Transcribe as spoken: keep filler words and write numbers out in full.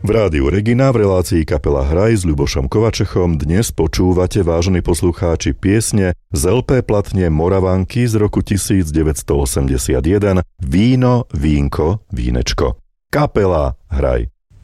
V rádiu Regina v relácii Kapela Hraj s Ľubošom Kovačechom dnes počúvate, vážení poslucháči, piesne z el pé platne Moravanky z roku devätnásťstoosemdesiatjeden Víno, vínko, vínečko. Kapela Hraj.